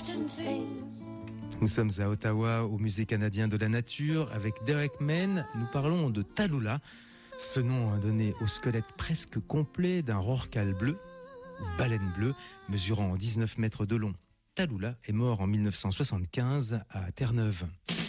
Nous sommes à Ottawa, au Musée canadien de la nature. Avec Derek Mann, nous parlons de Tallulah. Ce nom a donné au squelette presque complet d'un rorqual bleu, ou baleine bleue, mesurant 19 mètres de long. Tallulah est mort en 1975 à Terre-Neuve.